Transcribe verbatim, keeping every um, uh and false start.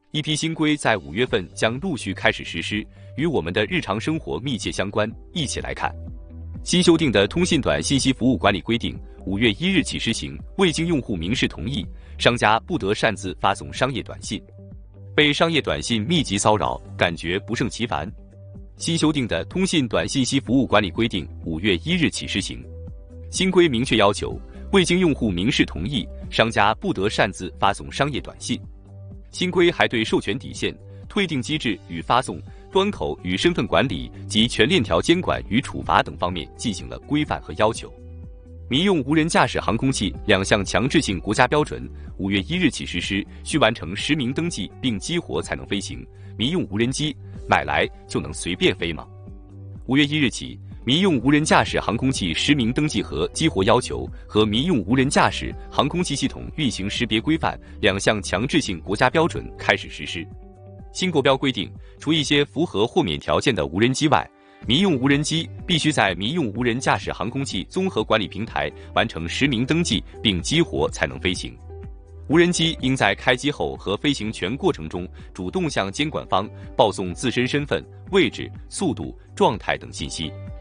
一批新规在五月份将陆续开始实施，与我们的日常生活密切相关。一起来看。新修订的通信短信息服务管理规定，五月一日起施行，未经用户明示同意，商家不得擅自发送商业短信。被商业短信密集骚扰，感觉不胜其烦。新修订的通信短信息服务管理规定，五月一日起施行。新规明确要求，未经用户明示同意，商家不得擅自发送商业短信。新规还对授权底线、退订机制与发送、端口与身份管理及全链条监管与处罚等方面进行了规范和要求。民用无人驾驶航空器两项强制性国家标准，五月一日起实施，需完成实名登记并激活才能飞行。民用无人机买来就能随便飞吗？五月一日起，民用无人驾驶航空器实名登记和激活要求和民用无人驾驶航空器系统运行识别规范两项强制性国家标准开始实施。新国标规定，除一些符合豁免条件的无人机外，民用无人机必须在民用无人驾驶航空器综合管理平台完成实名登记并激活才能飞行。无人机应在开机后和飞行全过程中主动向监管方报送自身身份、位置、速度、状态等信息，